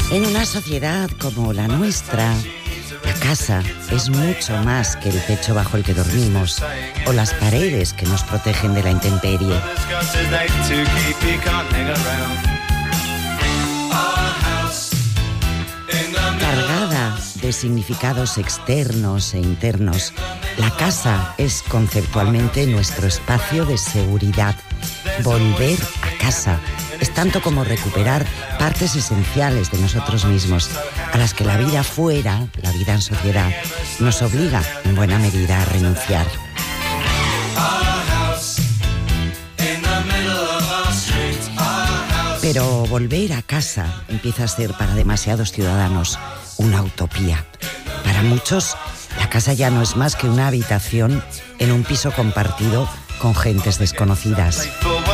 En una sociedad como la nuestra, la casa es mucho más que el techo bajo el que dormimos o las paredes que nos protegen de la intemperie. Cargada de significados externos e internos, la casa es conceptualmente nuestro espacio de seguridad. Volver a casa es tanto como recuperar partes esenciales de nosotros mismos, a las que la vida fuera, la vida en sociedad, nos obliga en buena medida a renunciar. Pero volver a casa empieza a ser para demasiados ciudadanos una utopía. Para muchos, la casa ya no es más que una habitación en un piso compartido con gentes desconocidas.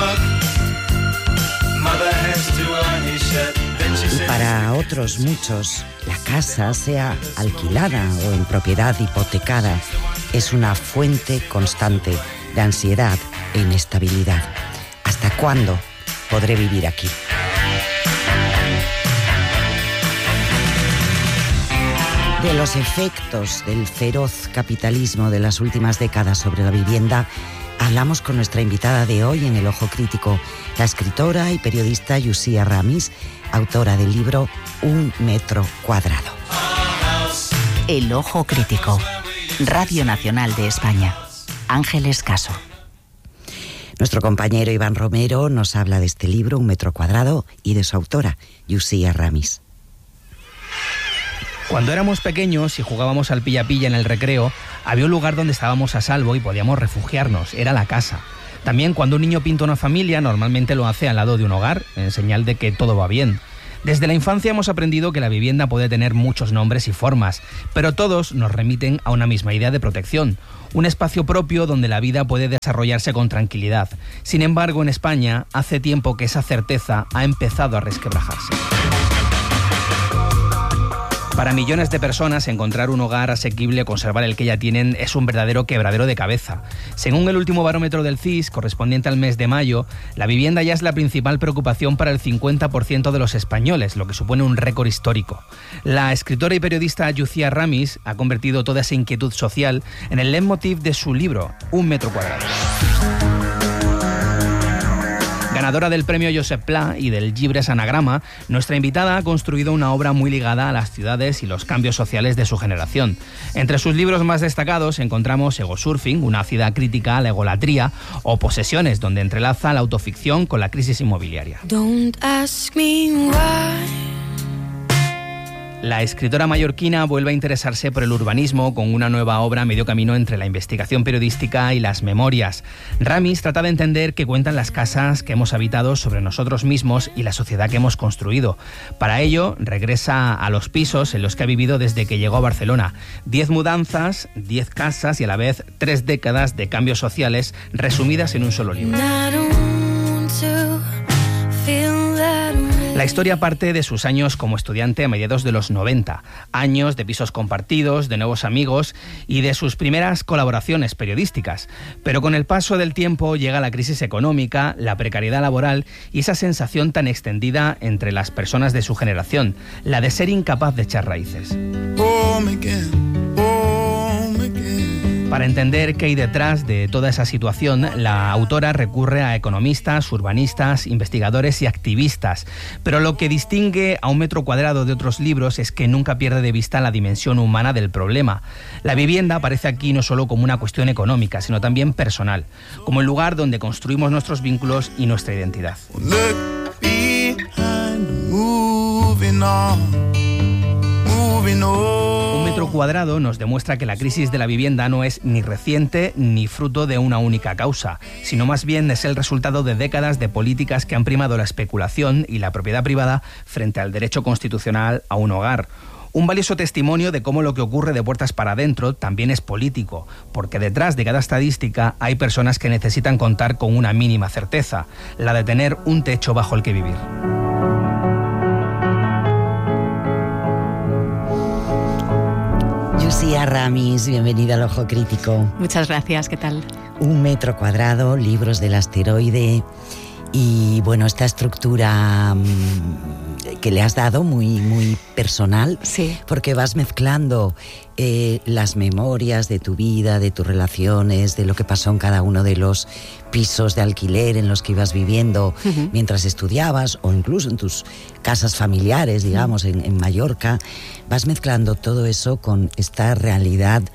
Y para otros muchos, la casa, sea alquilada o en propiedad hipotecada, es una fuente constante de ansiedad e inestabilidad. ¿Hasta cuándo podré vivir aquí? De los efectos del feroz capitalismo de las últimas décadas sobre la vivienda, hablamos con nuestra invitada de hoy en El Ojo Crítico, la escritora y periodista Yusia Ramis, autora del libro Un metro cuadrado. El Ojo Crítico, Radio Nacional de España. Ángeles Caso. Nuestro compañero Iván Romero nos habla de este libro, Un metro cuadrado, y de su autora, Yusia Ramis. Cuando éramos pequeños y jugábamos al pilla-pilla en el recreo, había un lugar donde estábamos a salvo y podíamos refugiarnos, era la casa. También cuando un niño pinta una familia, normalmente lo hace al lado de un hogar, en señal de que todo va bien. Desde la infancia hemos aprendido que la vivienda puede tener muchos nombres y formas, pero todos nos remiten a una misma idea de protección, un espacio propio donde la vida puede desarrollarse con tranquilidad. Sin embargo, en España, hace tiempo que esa certeza ha empezado a resquebrajarse. Para millones de personas, encontrar un hogar asequible o conservar el que ya tienen es un verdadero quebradero de cabeza. Según el último barómetro del CIS, correspondiente al mes de mayo, la vivienda ya es la principal preocupación para el 50% de los españoles, lo que supone un récord histórico. La escritora y periodista Yusia Ramis ha convertido toda esa inquietud social en el leitmotiv de su libro, Un metro cuadrado. Ganadora del premio Josep Pla y del Llibres Anagrama, nuestra invitada ha construido una obra muy ligada a las ciudades y los cambios sociales de su generación. Entre sus libros más destacados encontramos Egosurfing, una ácida crítica a la egolatría, o Posesiones, donde entrelaza la autoficción con la crisis inmobiliaria. Don't ask me why. La escritora mallorquina vuelve a interesarse por el urbanismo con una nueva obra a medio camino entre la investigación periodística y las memorias. Ramis trata de entender qué cuentan las casas que hemos habitado sobre nosotros mismos y la sociedad que hemos construido. Para ello, regresa a los pisos en los que ha vivido desde que llegó a Barcelona. 10 mudanzas, 10 casas y a la vez 3 décadas de cambios sociales resumidas en un solo libro. La historia parte de sus años como estudiante a mediados de los 90, años de pisos compartidos, de nuevos amigos y de sus primeras colaboraciones periodísticas. Pero con el paso del tiempo llega la crisis económica, la precariedad laboral y esa sensación tan extendida entre las personas de su generación, la de ser incapaz de echar raíces. Para entender qué hay detrás de toda esa situación, la autora recurre a economistas, urbanistas, investigadores y activistas. Pero lo que distingue a Un metro cuadrado de otros libros es que nunca pierde de vista la dimensión humana del problema. La vivienda aparece aquí no solo como una cuestión económica, sino también personal, como el lugar donde construimos nuestros vínculos y nuestra identidad. Un metro cuadrado nos demuestra que la crisis de la vivienda no es ni reciente ni fruto de una única causa, sino más bien es el resultado de décadas de políticas que han primado la especulación y la propiedad privada frente al derecho constitucional a un hogar. Un valioso testimonio de cómo lo que ocurre de puertas para adentro también es político, porque detrás de cada estadística hay personas que necesitan contar con una mínima certeza, la de tener un techo bajo el que vivir. Yusia Ramis, bienvenida al Ojo Crítico. Muchas gracias, ¿qué tal? Un metro cuadrado, libros del asteroide. Y bueno, esta estructura que le has dado muy personal, sí, porque vas mezclando las memorias de tu vida, de tus relaciones, de lo que pasó en cada uno de los pisos de alquiler en los que ibas viviendo mientras estudiabas, o incluso en tus casas familiares, digamos, en Mallorca. Vas mezclando todo eso con esta realidad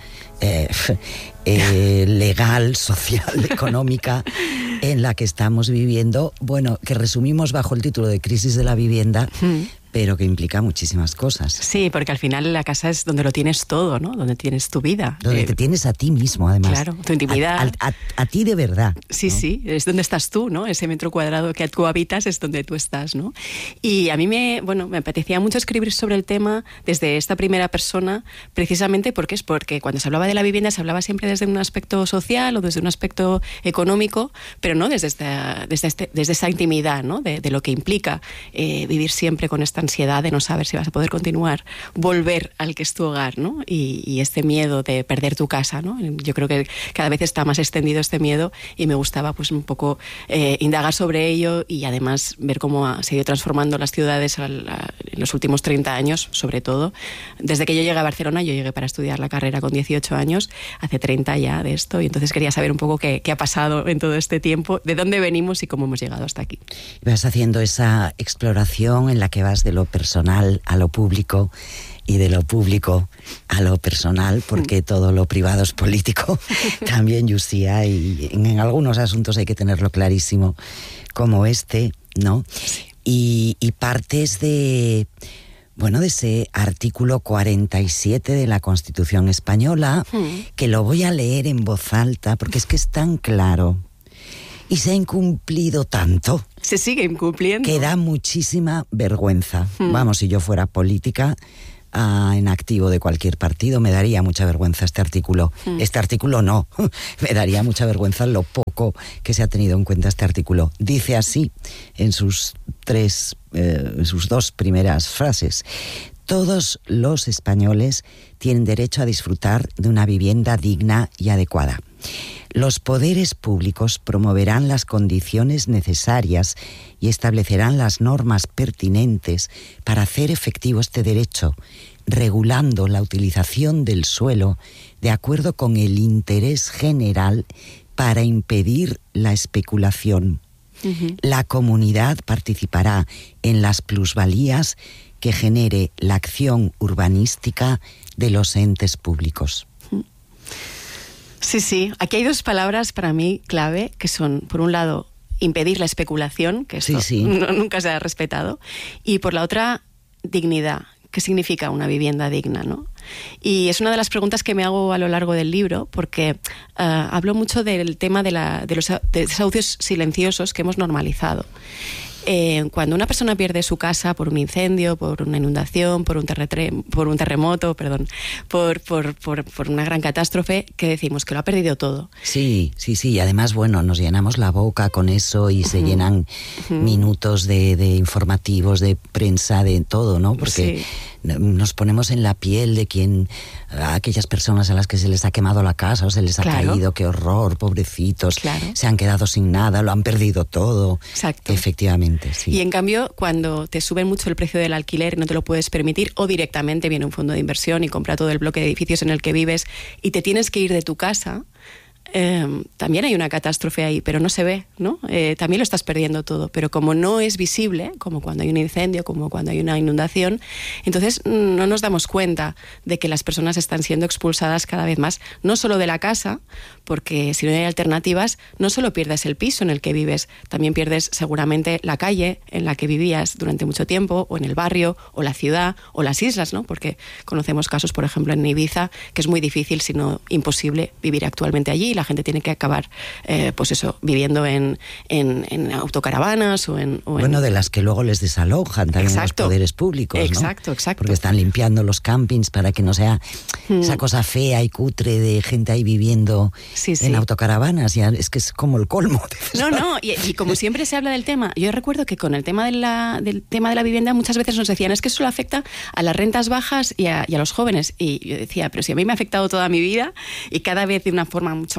legal, social, económica en la que estamos viviendo, bueno, que resumimos bajo el título de crisis de la vivienda, pero que implica muchísimas cosas. Sí, porque al final la casa es donde lo tienes todo, ¿no? Donde tienes tu vida. Donde te tienes a ti mismo, además. Claro, tu intimidad. A ti de verdad. Sí, ¿no? Sí, es donde estás tú, ¿no? Ese metro cuadrado que tú habitas es donde tú estás, ¿no? Y a mí me apetecía mucho escribir sobre el tema desde esta primera persona, precisamente porque cuando se hablaba de la vivienda se hablaba siempre desde un aspecto social o desde un aspecto económico, pero no desde esa intimidad, ¿no? De lo que implica vivir siempre con esta ansiedad de no saber si vas a poder continuar, volver al que es tu hogar, ¿no? Y este miedo de perder tu casa, ¿no? Yo creo que cada vez está más extendido este miedo y me gustaba pues un poco indagar sobre ello y además ver cómo se ha ido transformando las ciudades en los últimos 30 años, sobre todo. Desde que yo llegué a Barcelona, yo llegué para estudiar la carrera con 18 años, hace 30 ya de esto, y entonces quería saber un poco qué ha pasado en todo este tiempo, de dónde venimos y cómo hemos llegado hasta aquí. Vas haciendo esa exploración en la que vas de lo personal a lo público y de lo público a lo personal, porque todo lo privado es político, también, Llucia, y en algunos asuntos hay que tenerlo clarísimo, como este, ¿no? Y partes de ese artículo 47 de la Constitución Española, que lo voy a leer en voz alta, porque es que es tan claro. Y se ha incumplido tanto. Se sigue incumpliendo. Que da muchísima vergüenza. Vamos, si yo fuera política en activo de cualquier partido, me daría mucha vergüenza este artículo. Este artículo no. Me daría mucha vergüenza lo poco que se ha tenido en cuenta este artículo. Dice así en sus dos primeras frases: todos los españoles tienen derecho a disfrutar de una vivienda digna y adecuada. Los poderes públicos promoverán las condiciones necesarias y establecerán las normas pertinentes para hacer efectivo este derecho, regulando la utilización del suelo de acuerdo con el interés general para impedir la especulación. La comunidad participará en las plusvalías que genere la acción urbanística de los entes públicos. Sí. Aquí hay dos palabras para mí clave, que son, por un lado, impedir la especulación, que esto nunca se ha respetado, y por la otra, dignidad. ¿Qué significa una vivienda digna, no? Y es una de las preguntas que me hago a lo largo del libro, porque hablo mucho del tema de los desahucios silenciosos que hemos normalizado. Cuando una persona pierde su casa por un incendio, por una inundación, por un terremoto, por una gran catástrofe, ¿qué decimos? Que lo ha perdido todo. Sí. Y además, bueno, nos llenamos la boca con eso y se llenan minutos de informativos, de prensa, de todo, ¿no? Porque nos ponemos en la piel de aquellas personas a las que se les ha quemado la casa o se les ha caído, qué horror, pobrecitos, se han quedado sin nada, lo han perdido todo. Exacto. Efectivamente, sí. Y en cambio, cuando te suben mucho el precio del alquiler y no te lo puedes permitir, o directamente viene un fondo de inversión y compra todo el bloque de edificios en el que vives y te tienes que ir de tu casa, también hay una catástrofe ahí, pero no se ve, ¿no? También lo estás perdiendo todo, pero como no es visible, como cuando hay un incendio, como cuando hay una inundación, entonces no nos damos cuenta de que las personas están siendo expulsadas cada vez más, no solo de la casa, porque si no hay alternativas, no solo pierdes el piso en el que vives, también pierdes seguramente la calle en la que vivías durante mucho tiempo, o en el barrio, o la ciudad, o las islas, ¿no? Porque conocemos casos, por ejemplo, en Ibiza, que es muy difícil, si no imposible, vivir actualmente allí. La gente tiene que acabar, viviendo en autocaravanas Bueno, de las que luego les desalojan también los poderes públicos, ¿no? Exacto. Porque están limpiando los campings para que no sea esa cosa fea y cutre de gente ahí viviendo en autocaravanas. Ya es que es como el colmo. Y como siempre se habla del tema, yo recuerdo que con el tema del tema de la vivienda muchas veces nos decían, es que eso afecta a las rentas bajas y a los jóvenes. Y yo decía, pero si a mí me ha afectado toda mi vida y cada vez de una forma mucho más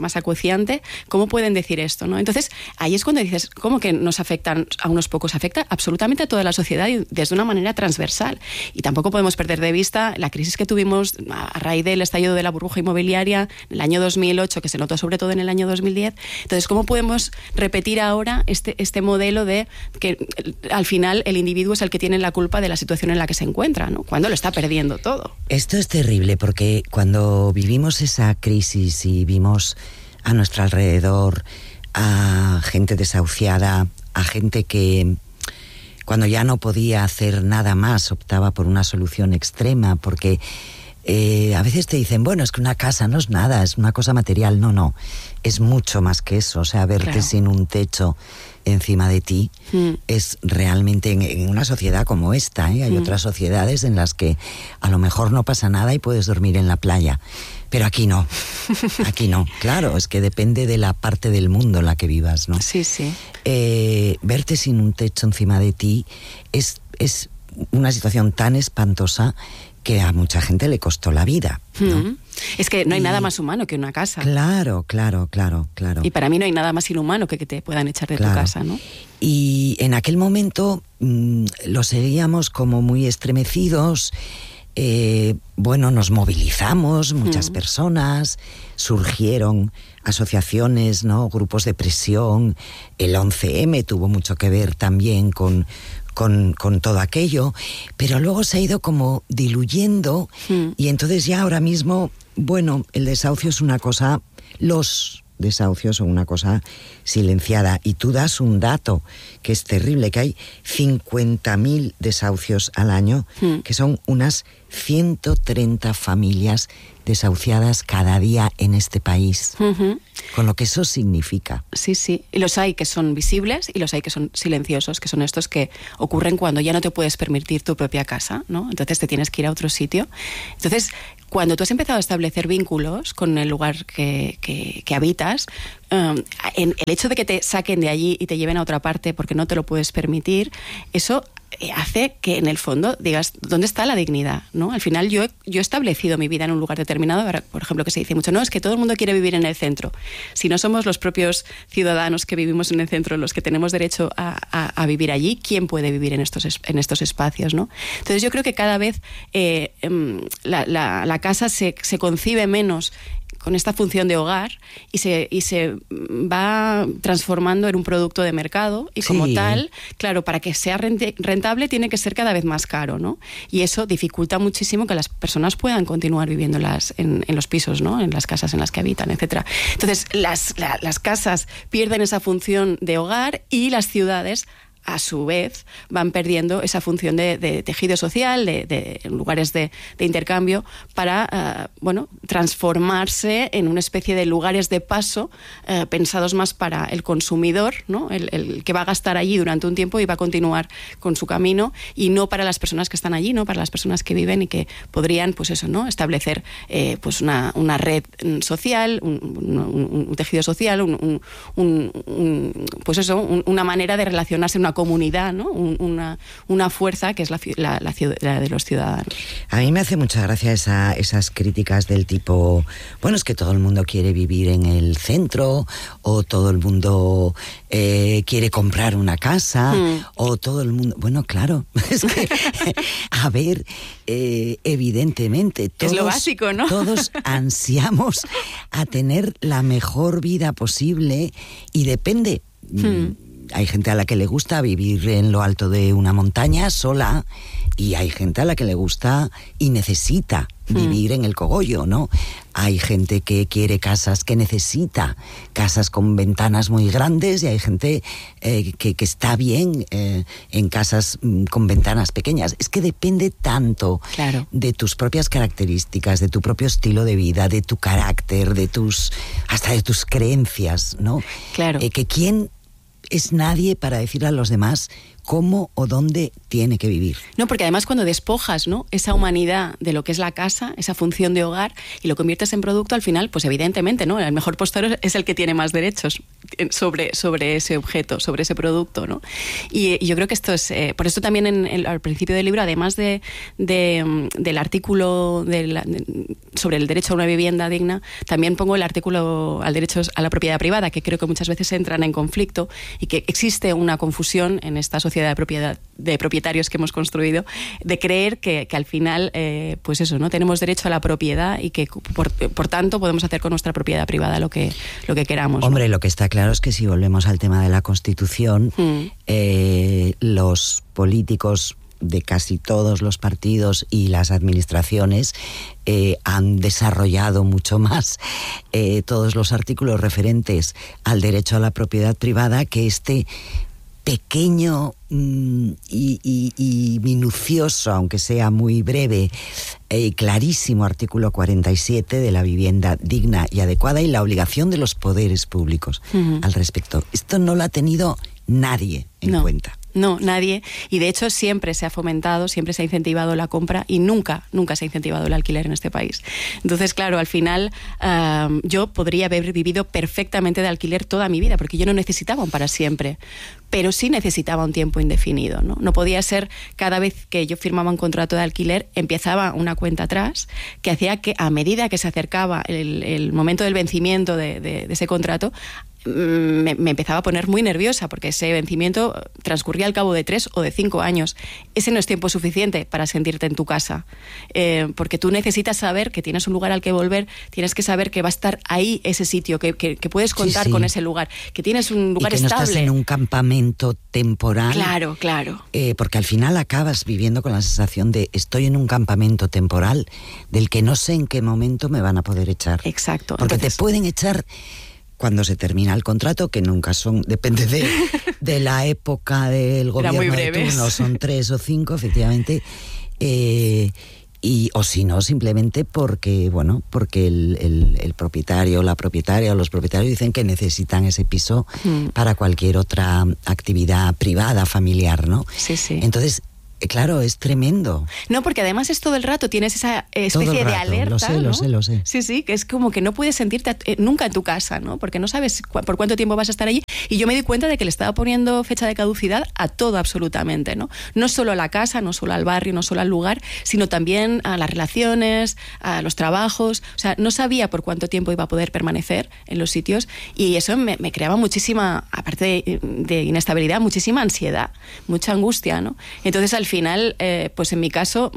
más acuciante, ¿cómo pueden decir esto, ¿no? Entonces, ahí es cuando dices, ¿cómo que nos afectan a unos pocos? Afecta absolutamente a toda la sociedad y desde una manera transversal. Y tampoco podemos perder de vista la crisis que tuvimos a raíz del estallido de la burbuja inmobiliaria en el año 2008, que se notó sobre todo en el año 2010. Entonces, ¿cómo podemos repetir ahora este modelo de que al final el individuo es el que tiene la culpa de la situación en la que se encuentra, ¿no? Cuando lo está perdiendo todo. Esto es terrible porque cuando vivimos esa crisis y vimos a nuestro alrededor a gente desahuciada, a gente que cuando ya no podía hacer nada más optaba por una solución extrema, porque a veces te dicen, bueno, es que una casa no es nada, es una cosa material. No, es mucho más que eso. O sea, verte sin un techo encima de ti es realmente en una sociedad como esta, hay otras sociedades en las que a lo mejor no pasa nada y puedes dormir en la playa, pero aquí no. Claro, es que depende de la parte del mundo en la que vivas, ¿no? Sí. Verte sin un techo encima de ti es una situación tan espantosa que a mucha gente le costó la vida, ¿no? Es que no hay nada más humano que una casa. Claro. Y para mí no hay nada más inhumano que te puedan echar de tu casa, ¿no? Y en aquel momento lo seguíamos como muy estremecidos. Nos movilizamos, muchas personas, surgieron asociaciones, ¿no? Grupos de presión. El 11M tuvo mucho que ver también con todo aquello, pero luego se ha ido como diluyendo y entonces ya ahora mismo, el desahucio es una cosa, los desahucios son una cosa silenciada, y tú das un dato que es terrible, que hay 50.000 desahucios al año, que son unas 130 familias desahuciadas cada día en este país, con lo que eso significa. Sí, y los hay que son visibles y los hay que son silenciosos, que son estos que ocurren cuando ya no te puedes permitir tu propia casa, ¿no? Entonces te tienes que ir a otro sitio. Entonces, cuando tú has empezado a establecer vínculos con el lugar que habitas, el hecho de que te saquen de allí y te lleven a otra parte porque no te lo puedes permitir, eso hace que en el fondo digas, ¿dónde está la dignidad? ¿No? Al final yo he establecido mi vida en un lugar determinado. Ahora, por ejemplo, que se dice mucho, no, es que todo el mundo quiere vivir en el centro. Si no somos los propios ciudadanos que vivimos en el centro los que tenemos derecho a vivir allí, ¿quién puede vivir en estos espacios, ¿no? Entonces yo creo que cada vez la casa se concibe menos con esta función de hogar y se va transformando en un producto de mercado y como tal, claro, para que sea rentable tiene que ser cada vez más caro, ¿no? Y eso dificulta muchísimo que las personas puedan continuar viviendo en los pisos, ¿no? En las casas en las que habitan, etcétera. Entonces, las casas pierden esa función de hogar y las ciudades a su vez van perdiendo esa función de tejido social, de lugares de intercambio para transformarse en una especie de lugares de paso pensados más para el consumidor, ¿no? El que va a gastar allí durante un tiempo y va a continuar con su camino, y no para las personas que están allí, no para las personas que viven y que podrían, pues eso, ¿no? Establecer una red social, un tejido social, una manera de relacionarse en una comunidad, ¿no? Una fuerza que es la de los ciudadanos. A mí me hace mucha gracia esas críticas del tipo, es que todo el mundo quiere vivir en el centro, o todo el mundo quiere comprar una casa, o todo el mundo... Bueno, claro, es que, a ver, evidentemente, todos, es lo básico, ¿no? Todos ansiamos a tener la mejor vida posible y depende... Hay gente a la que le gusta vivir en lo alto de una montaña sola, y hay gente a la que le gusta y necesita vivir en el cogollo, ¿no? Hay gente que quiere casas, que necesita casas con ventanas muy grandes, y hay gente que está bien en casas con ventanas pequeñas. Es que depende tanto de tus propias características, de tu propio estilo de vida, de tu carácter, hasta de tus creencias, ¿no? Claro. Que quién es nadie para decirle a los demás cómo o dónde tiene que vivir. No, porque además cuando despojas, ¿no?, esa humanidad de lo que es la casa, esa función de hogar, y lo conviertes en producto, al final, pues evidentemente, ¿no?, el mejor postor es el que tiene más derechos sobre ese objeto, sobre ese producto, ¿no? Y yo creo que esto es... por esto también al principio del libro, además del artículo sobre el derecho a una vivienda digna, también pongo el artículo al derecho a la propiedad privada, que creo que muchas veces entran en conflicto y que existe una confusión en esta sociedad de propietarios que hemos construido, de creer que al final, pues eso, ¿no?, tenemos derecho a la propiedad y que por tanto podemos hacer con nuestra propiedad privada lo que queramos. Hombre, ¿no? Lo que está claro es que si volvemos al tema de la Constitución, los políticos de casi todos los partidos y las administraciones han desarrollado mucho más todos los artículos referentes al derecho a la propiedad privada que este pequeño y minucioso, aunque sea muy breve, clarísimo artículo 47 de la vivienda digna y adecuada y la obligación de los poderes públicos al respecto. Esto no lo ha tenido nadie en cuenta. No, nadie. Y de hecho siempre se ha fomentado, siempre se ha incentivado la compra y nunca se ha incentivado el alquiler en este país. Entonces, claro, al final yo podría haber vivido perfectamente de alquiler toda mi vida, porque yo no necesitaba un para siempre, pero sí necesitaba un tiempo indefinido, ¿no? No podía ser cada vez que yo firmaba un contrato de alquiler, empezaba una cuenta atrás que hacía que a medida que se acercaba el momento del vencimiento de ese contrato, me empezaba a poner muy nerviosa porque ese vencimiento transcurría al cabo de 3 o de 5 años. Ese no es tiempo suficiente para sentirte en tu casa, porque tú necesitas saber que tienes un lugar al que volver, tienes que saber que va a estar ahí ese sitio, que puedes contar con ese lugar, que tienes un lugar y que estable. No estás en un campamento temporal. Claro. Porque al final acabas viviendo con la sensación de estoy en un campamento temporal del que no sé en qué momento me van a poder echar. Exacto. Porque entonces, te pueden echar cuando se termina el contrato, que nunca son, depende de la época del gobierno de turno, son 3 o 5, efectivamente, o si no, simplemente porque el propietario, la propietaria o los propietarios dicen que necesitan ese piso para cualquier otra actividad privada, familiar, ¿no? Sí. Entonces, claro, es tremendo. No, porque además es todo el rato, tienes esa especie de alerta. Lo sé. Sí, que es como que no puedes sentirte nunca en tu casa, ¿no? Porque no sabes por cuánto tiempo vas a estar allí. Y yo me di cuenta de que le estaba poniendo fecha de caducidad a todo absolutamente, ¿no? No solo a la casa, no solo al barrio, no solo al lugar, sino también a las relaciones, a los trabajos. O sea, no sabía por cuánto tiempo iba a poder permanecer en los sitios y eso me creaba muchísima, aparte de inestabilidad, muchísima ansiedad, mucha angustia, ¿no? Entonces, al final, pues en mi caso,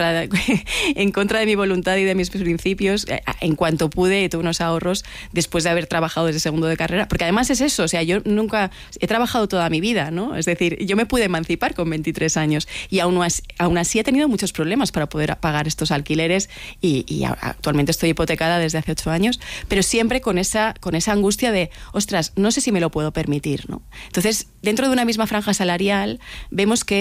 en contra de mi voluntad y de mis principios, en cuanto pude, tuve unos ahorros después de haber trabajado desde segundo de carrera, porque además es eso, o sea, yo nunca he trabajado toda mi vida, ¿no? Es decir, yo me pude emancipar con 23 años y aún así he tenido muchos problemas para poder pagar estos alquileres y actualmente estoy hipotecada desde hace 8 años, pero siempre con esa angustia de, ostras, no sé si me lo puedo permitir, ¿no? Entonces, dentro de una misma franja salarial, vemos que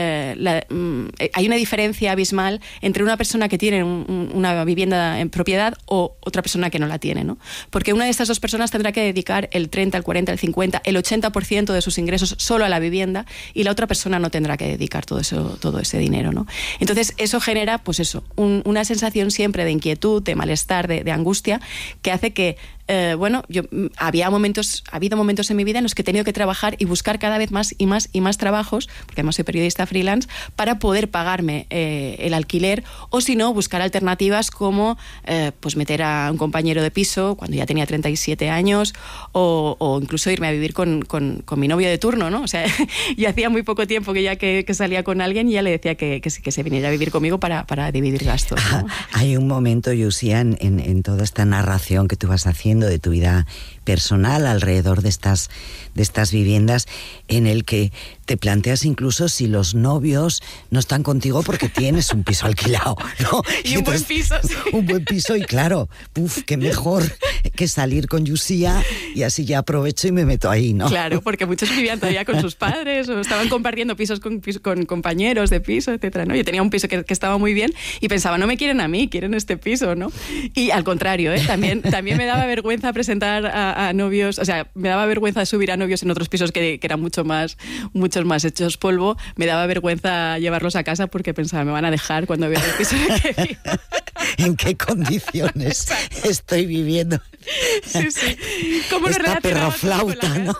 hay una diferencia abismal entre una persona que tiene una vivienda en propiedad o otra persona que no la tiene, ¿no? Porque una de estas dos personas tendrá que dedicar el 30, el 40, el 50, el 80% de sus ingresos solo a la vivienda y la otra persona no tendrá que dedicar todo ese dinero, ¿no? Entonces eso genera, pues eso, una sensación siempre de inquietud, de malestar, de angustia, que hace que ha habido momentos en mi vida en los que he tenido que trabajar y buscar cada vez más y más trabajos, porque además soy periodista freelance, para poder pagarme el alquiler, o si no, buscar alternativas como pues meter a un compañero de piso cuando ya tenía 37 años o incluso irme a vivir con mi novio de turno, ¿no? O sea, yo hacía muy poco tiempo que salía con alguien y ya le decía que se viniera a vivir conmigo para dividir gastos, ¿no? Hay un momento, Yusia, en toda esta narración que tú vas haciendo de tu vida personal alrededor de estas viviendas, en el que te planteas incluso si los novios no están contigo porque tienes un piso alquilado, ¿no? Y un buen piso, sí. Un buen piso y claro, qué mejor que salir con Yusia y así ya aprovecho y me meto ahí, ¿no? Claro, porque muchos vivían todavía con sus padres o estaban compartiendo pisos con compañeros de piso, etcétera, ¿no? Yo tenía un piso que estaba muy bien y pensaba, no me quieren a mí, quieren este piso, ¿no? Y al contrario, también me daba vergüenza presentar a novios, o sea, me daba vergüenza subir a novios en otros pisos que eran muchos más hechos polvo, me daba vergüenza llevarlos a casa porque pensaba, me van a dejar cuando vean el piso en el que vivo. ¿En qué condiciones estoy viviendo? Sí. ¿Cómo nos esta perroflauta, ¿no?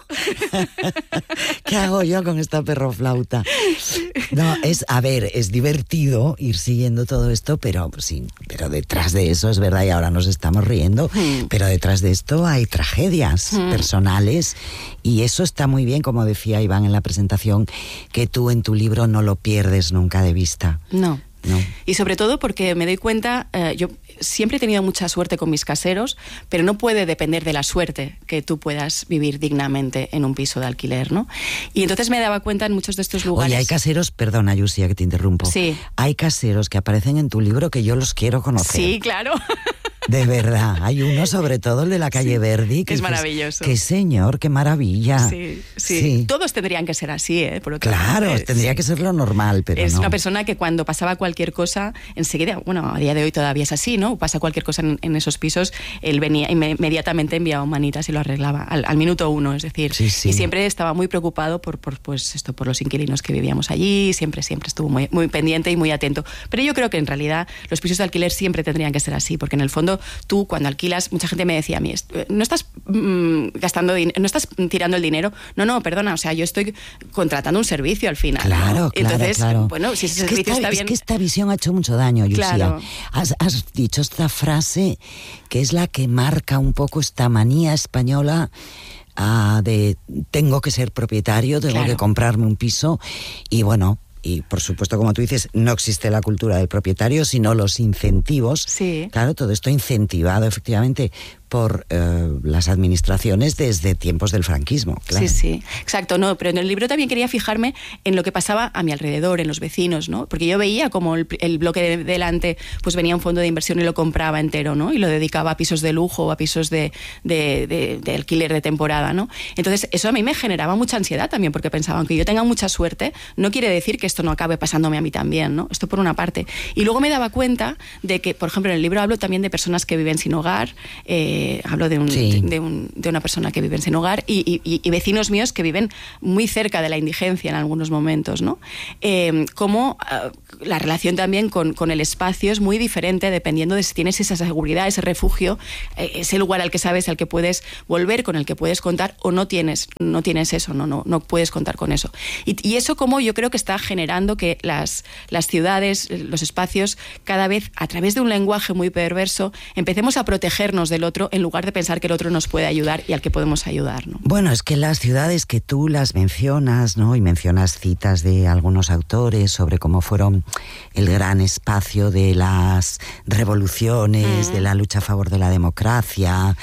¿Qué hago yo con esta perroflauta? No, es divertido ir siguiendo todo esto, pero detrás de eso, es verdad, y ahora nos estamos riendo, pero detrás de esto hay tragedias personales, y eso está muy bien, como decía Iván en la presentación, que tú en tu libro no lo pierdes nunca de vista. No. Y sobre todo porque me doy cuenta, yo siempre he tenido mucha suerte con mis caseros, pero no puede depender de la suerte que tú puedas vivir dignamente en un piso de alquiler, ¿no? Y entonces me daba cuenta en muchos de estos lugares... Oye, hay caseros, perdona, Yusia, que te interrumpo. Sí. Hay caseros que aparecen en tu libro que yo los quiero conocer. Sí, claro. De verdad, hay uno, sobre todo el de la calle Verdi, que es maravilloso. Qué señor, qué maravilla. Sí. Todos tendrían que ser así, por otro claro, lado. tendría que ser lo normal, pero es no. una persona que cuando pasaba cualquier cosa, enseguida, bueno, a día de hoy todavía es así, ¿no? Pasa cualquier cosa en esos pisos, él venía y inmediatamente enviaba manitas y lo arreglaba al minuto uno, es decir, y siempre estaba muy preocupado por los inquilinos que vivíamos allí, siempre estuvo muy, muy pendiente y muy atento. Pero yo creo que en realidad los pisos de alquiler siempre tendrían que ser así, porque en el fondo tú cuando alquilas, mucha gente me decía a mí, no estás gastando dinero, no estás tirando el dinero, no, perdona, o sea, yo estoy contratando un servicio al final. Claro, ¿no? Entonces, claro. bueno, si ese servicio está bien... Es que esta visión ha hecho mucho daño, Yusia. Claro. Has dicho esta frase que es la que marca un poco esta manía española de tengo que ser propietario, tengo que comprarme un piso, y bueno... Y por supuesto, como tú dices, no existe la cultura del propietario, sino los incentivos. Sí. Claro, todo esto incentivado efectivamente por las administraciones desde tiempos del franquismo. Claro. Sí, exacto. No, pero en el libro también quería fijarme en lo que pasaba a mi alrededor, en los vecinos, ¿no? Porque yo veía como el bloque de delante pues venía un fondo de inversión y lo compraba entero, ¿no? Y lo dedicaba a pisos de lujo o a pisos de alquiler de temporada, ¿no? Entonces, eso a mí me generaba mucha ansiedad también, porque pensaba, aunque yo tenga mucha suerte, no quiere decir que esto no acabe pasándome a mí también, ¿no? Esto por una parte. Y luego me daba cuenta de que, por ejemplo, en el libro hablo también de personas que viven sin hogar, hablo de una persona que vive sin hogar y vecinos míos que viven muy cerca de la indigencia en algunos momentos, ¿no? Como la relación también con el espacio es muy diferente dependiendo de si tienes esa seguridad, ese refugio, ese lugar al que sabes, al que puedes volver, con el que puedes contar, o no tienes eso, no puedes contar con eso. Y eso como yo creo que está generando que las ciudades, los espacios, cada vez a través de un lenguaje muy perverso, empecemos a protegernos del otro en lugar de pensar que el otro nos puede ayudar y al que podemos ayudar, ¿no? Bueno, es que las ciudades que tú las mencionas, ¿no? Y mencionas citas de algunos autores sobre cómo fueron el gran espacio de las revoluciones, de la lucha a favor de la democracia,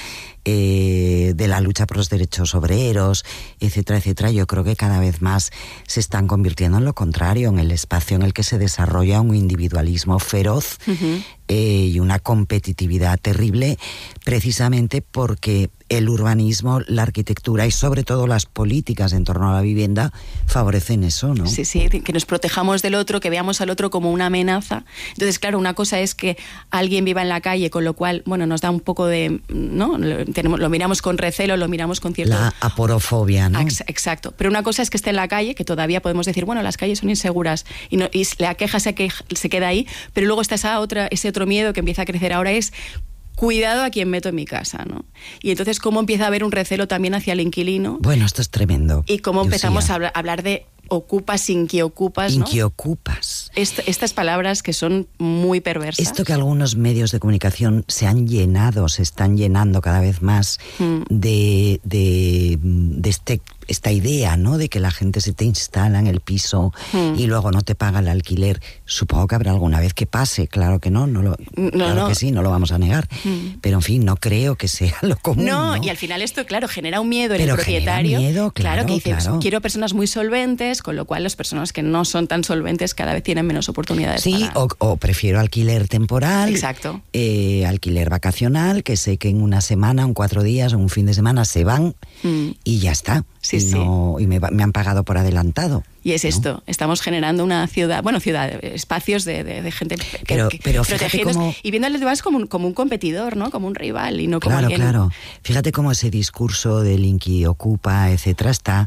de la lucha por los derechos obreros, etcétera, etcétera. Yo creo que cada vez más se están convirtiendo en lo contrario, en el espacio en el que se desarrolla un individualismo feroz y una competitividad terrible, precisamente porque el urbanismo, la arquitectura y sobre todo las políticas en torno a la vivienda favorecen eso, ¿no? Sí, que nos protejamos del otro, que veamos al otro como una amenaza. Entonces, claro, una cosa es que alguien viva en la calle, con lo cual, bueno, nos da un poco de, ¿no? Lo miramos con recelo, lo miramos con cierto... La aporofobia, ¿no? Exacto. Pero una cosa es que esté en la calle, que todavía podemos decir, bueno, las calles son inseguras y la queja se queda ahí, pero luego está ese otro miedo que empieza a crecer ahora, es cuidado a quien meto en mi casa, ¿no? Y entonces cómo empieza a haber un recelo también hacia el inquilino. Bueno, esto es tremendo. Y cómo empezamos a hablar de ocupas, inquiocupas, ¿no? Inquiocupas. Estas palabras que son muy perversas. Esto que algunos medios de comunicación se están llenando cada vez más de este esta idea, ¿no?, de que la gente se te instala en el piso y luego no te paga el alquiler. Supongo que habrá alguna vez que pase, claro que no que sí, no lo vamos a negar. Pero en fin, no creo que sea lo común. No, ¿no? y al final esto, claro, genera un miedo en Pero el propietario. genera miedo, claro, que dice, claro. Quiero personas muy solventes, con lo cual las personas que no son tan solventes cada vez tienen menos oportunidades. Sí, o prefiero alquiler temporal. Exacto. Alquiler vacacional, que sé que en una semana, en 4 días o un fin de semana se van y ya está. Sí, y me han pagado por adelantado. Y es esto, estamos generando una ciudad, espacios de gente pero protegidos cómo, y viendo a los demás como un competidor, ¿no? Como un rival y no como alguien. Claro. Fíjate cómo ese discurso del Inqui Ocupa, etcétera, está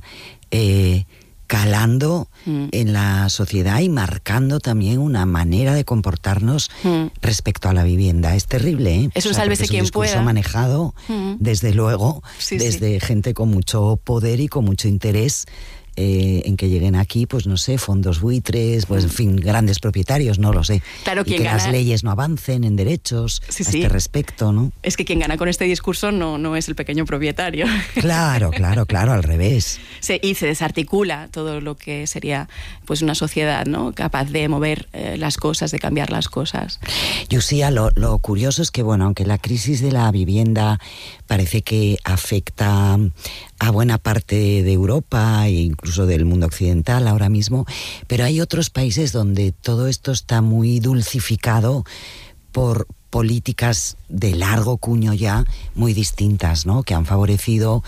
calando en la sociedad y marcando también una manera de comportarnos respecto a la vivienda. Es terrible, ¿eh? Eso sálvese quien pueda. Es un discurso manejado, desde luego, desde gente con mucho poder y con mucho interés en que lleguen aquí, pues no sé, fondos buitres, pues en fin, grandes propietarios, no lo sé. Claro, y que las leyes no avancen en derechos a este respecto, ¿no? Es que quien gana con este discurso no es el pequeño propietario. Claro, al revés. Y se desarticula todo lo que sería pues una sociedad, ¿no?, capaz de mover las cosas, de cambiar las cosas. Yusia, lo curioso es que, bueno, aunque la crisis de la vivienda parece que afecta a buena parte de Europa e incluso del mundo occidental ahora mismo, pero hay otros países donde todo esto está muy dulcificado por políticas de largo cuño ya muy distintas, ¿no?, que han favorecido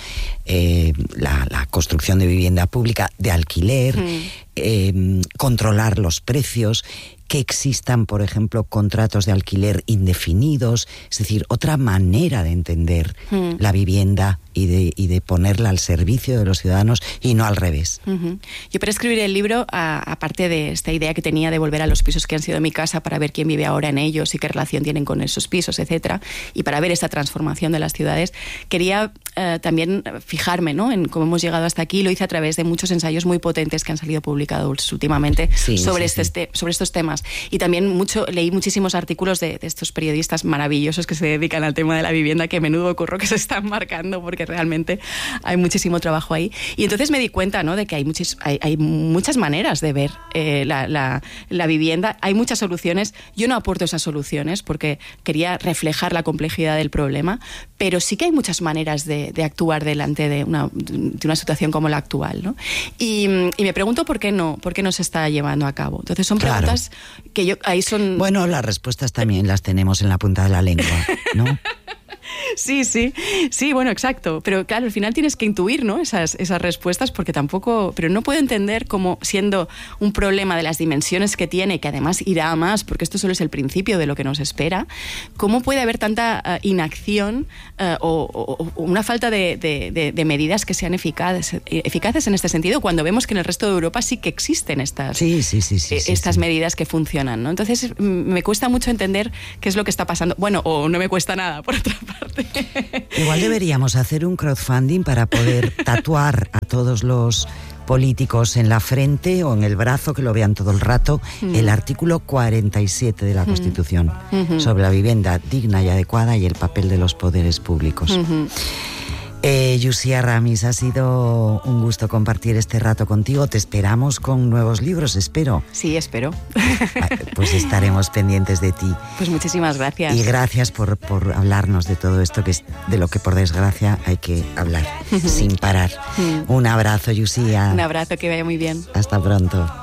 la construcción de vivienda pública de alquiler, controlar los precios, que existan, por ejemplo, contratos de alquiler indefinidos, es decir, otra manera de entender la vivienda y de ponerla al servicio de los ciudadanos y no al revés. Yo para escribir el libro, aparte de esta idea que tenía de volver a los pisos que han sido mi casa para ver quién vive ahora en ellos y qué relación tienen con esos pisos, etcétera, y para ver esta transformación de las ciudades, quería también fijarme, ¿no?, en cómo hemos llegado hasta aquí. Lo hice a través de muchos ensayos muy potentes que han salido publicados últimamente sobre estos temas. Y también leí muchísimos artículos de estos periodistas maravillosos que se dedican al tema de la vivienda, que menudo curro que se están marcando, porque realmente hay muchísimo trabajo ahí. Y entonces me di cuenta, ¿no?, de que hay muchas maneras de ver la vivienda, hay muchas soluciones. Yo no aporto esas soluciones porque quería reflejar la complejidad del problema, pero sí que hay muchas maneras de actuar delante de una situación como la actual, ¿no? Y me pregunto por qué no se está llevando a cabo. Entonces son preguntas que ahí son... Bueno, las respuestas también las tenemos en la punta de la lengua, ¿no? Sí, bueno, exacto. Pero claro, al final tienes que intuir, ¿no?, esas respuestas, porque pero no puedo entender cómo, siendo un problema de las dimensiones que tiene, que además irá a más, porque esto solo es el principio de lo que nos espera, cómo puede haber tanta inacción o una falta de medidas que sean eficaces en este sentido, cuando vemos que en el resto de Europa sí que existen estas medidas que funcionan, ¿no? Entonces me cuesta mucho entender qué es lo que está pasando. Bueno, o no me cuesta nada, por otra parte. Igual deberíamos hacer un crowdfunding para poder tatuar a todos los políticos en la frente o en el brazo, que lo vean todo el rato, el artículo 47 de la Constitución sobre la vivienda digna y adecuada y el papel de los poderes públicos. Yusia Ramis, ha sido un gusto compartir este rato contigo. Te esperamos con nuevos libros, espero. Sí, espero. Pues estaremos pendientes de ti. Pues muchísimas gracias. Y gracias por hablarnos de todo esto, que es de lo que por desgracia hay que hablar sin parar. Un abrazo, Yusia. Un abrazo, que vaya muy bien. Hasta pronto.